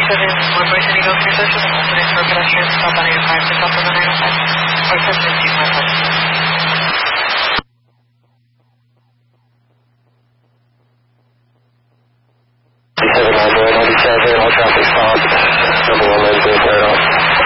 one voice and Eagle Cruiser to the alternate for pedestrians stop on 805 to stop on the 905. Or 715, my apologies. All traffic stop, number 1 lane, clear off.